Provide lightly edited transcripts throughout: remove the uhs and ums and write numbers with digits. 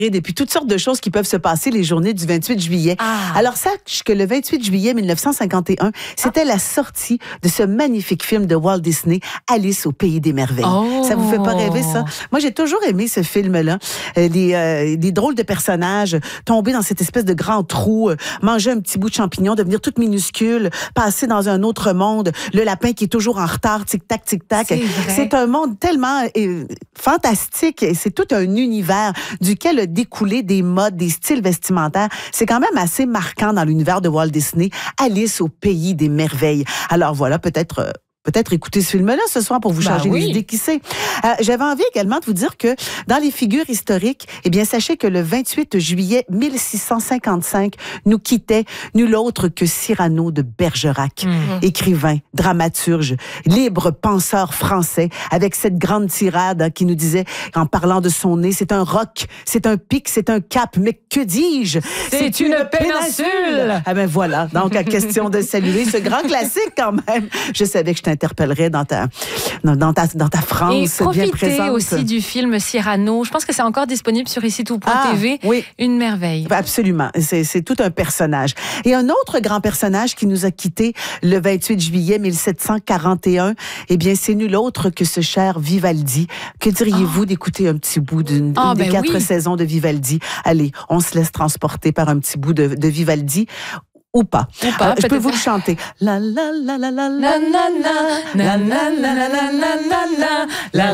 et puis toutes sortes de choses qui peuvent se passer les journées du 28 juillet. Alors, sache que le 28 juillet 1951, c'était la sortie de ce magnifique film de Walt Disney, Alice au pays des merveilles. Ça vous fait pas rêver, ça? Moi, j'ai toujours aimé ce film-là. Des drôles de personnages, tomber dans cette espèce de grand trou, manger un petit bout de champignon, devenir toute minuscule, passer dans un autre monde, le lapin qui est toujours en retard, tic-tac, tic-tac. C'est un monde tellement fantastique et c'est tout un univers duquel a découlé des modes, des styles vestimentaires. C'est quand même assez marquant dans l'univers de Walt Disney, Alice au pays des merveilles. Alors voilà, peut-être écouter ce film-là ce soir pour vous changer les idées, qui sait. J'avais envie également de vous dire que dans les figures historiques, eh bien, sachez que le 28 juillet 1655 nous quittait nul autre que Cyrano de Bergerac, écrivain, dramaturge, libre penseur français, avec cette grande tirade qui nous disait, en parlant de son nez, c'est un roc, c'est un pic, c'est un cap, mais que dis-je? C'est une péninsule! Ah ben voilà, donc à question de saluer ce grand classique quand même. Je savais que je t'interpellerais dans ta France et bien présente. profitez aussi du film Cyrano. Je pense que c'est encore disponible sur icitout.tv. Oui. Une merveille. Absolument. C'est tout un personnage. Et un autre grand personnage qui nous a quittés le 28 juillet 1741, eh bien, c'est nul autre que ce cher Vivaldi. Que diriez-vous d'écouter un petit bout d'une des 4 saisons de Vivaldi? Allez, on se laisse transporter par un petit bout de Vivaldi. Ou pas. Je peux vous le chanter. La la la la la la la la la la la la la la la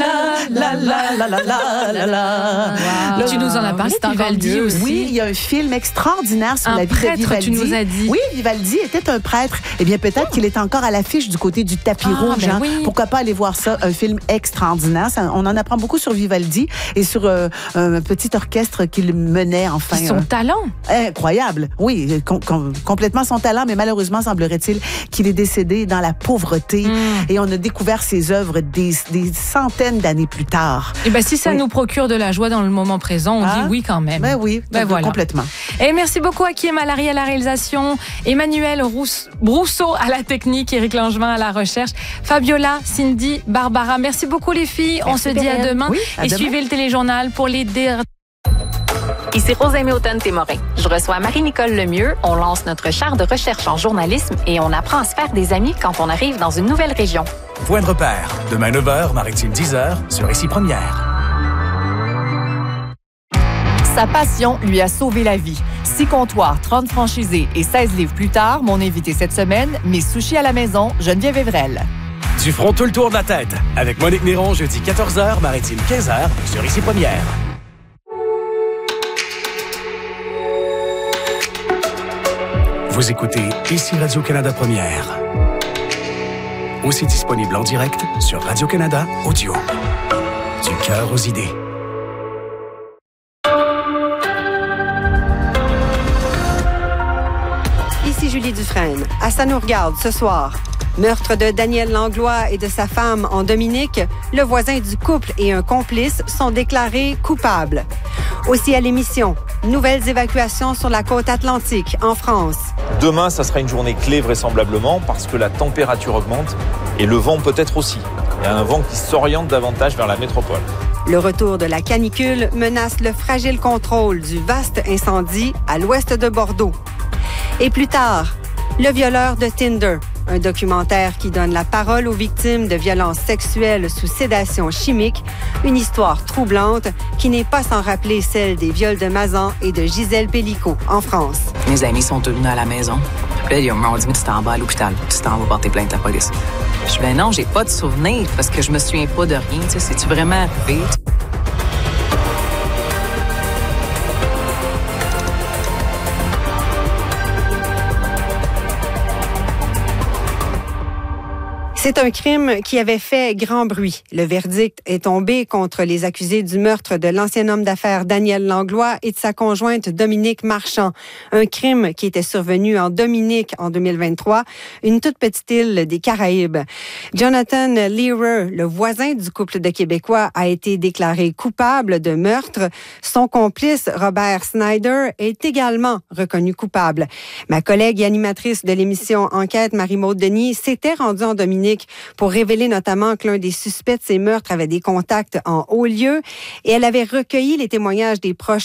la la. Tu nous en as parlé, Vivaldi aussi. Oui, il y a un film extraordinaire sur la vie de Vivaldi. Tu nous as dit. Oui, Vivaldi était un prêtre. Eh bien, peut-être qu'il est encore à l'affiche du côté du tapis rouge. Pourquoi pas aller voir ça? Un film extraordinaire. On en apprend beaucoup sur Vivaldi et sur un petit orchestre qu'il menait, enfin. Son talent. Incroyable. Oui, complètement son talent, mais malheureusement, semblerait-il qu'il est décédé dans la pauvreté et on a découvert ses œuvres des centaines d'années plus tard. Et ben si ça nous procure de la joie dans le moment présent, on dit oui quand même. Oui, voilà. Complètement. Et merci beaucoup à Kim Malary à la réalisation, Emmanuel Brousseau à la technique, Éric Langevin à la recherche, Fabiola, Cindy, Barbara. Merci beaucoup les filles. On se dit à demain. Et suivez le téléjournal pour les derniers. Ici Rosemée Automne-Témorin. Je reçois Marie-Nicole Lemieux. On lance notre char de recherche en journalisme et on apprend à se faire des amis quand on arrive dans une nouvelle région. Point de repère. Demain 9h, Maritime 10h, sur Ici Première. Sa passion lui a sauvé la vie. 6 comptoirs, 30 franchisés et 16 livres plus tard, mon invité cette semaine, mes sushis à la maison, Geneviève Evrel. Du front tout le tour de la tête. Avec Monique Néron, jeudi 14h, Maritime 15h, sur Ici Première. Vous écoutez Ici Radio-Canada Première. Aussi disponible en direct sur Radio-Canada Audio. Du cœur aux idées. Ici Julie Dufresne. À Ça nous regarde ce soir. Meurtre de Daniel Langlois et de sa femme en Dominique, le voisin du couple et un complice sont déclarés coupables. Aussi à l'émission, nouvelles évacuations sur la côte atlantique en France. Demain, ça sera une journée clé vraisemblablement parce que la température augmente et le vent peut-être aussi. Il y a un vent qui s'oriente davantage vers la métropole. Le retour de la canicule menace le fragile contrôle du vaste incendie à l'ouest de Bordeaux. Et plus tard, le violeur de Tinder. Un documentaire qui donne la parole aux victimes de violences sexuelles sous sédation chimique. Une histoire troublante qui n'est pas sans rappeler celle des viols de Mazan et de Gisèle Pellicot en France. Mes amis sont tous venus à la maison. Puis là, ils m'ont dit, tu t'en vas à l'hôpital. Tu t'en vas porter plainte à la police. Je dis, ben non, j'ai pas de souvenir parce que je me souviens pas de rien. Tu sais, c'est-tu vraiment arrivé? C'est un crime qui avait fait grand bruit. Le verdict est tombé contre les accusés du meurtre de l'ancien homme d'affaires Daniel Langlois et de sa conjointe Dominique Marchand. Un crime qui était survenu en Dominique en 2023, une toute petite île des Caraïbes. Jonathan Learer, le voisin du couple de Québécois, a été déclaré coupable de meurtre. Son complice, Robert Snyder, est également reconnu coupable. Ma collègue et animatrice de l'émission Enquête, Marie-Maude Denis, s'était rendue en Dominique téléphoniques pour révéler notamment que l'un des suspects de ces meurtres avait des contacts en haut lieu. Et elle avait recueilli les témoignages des proches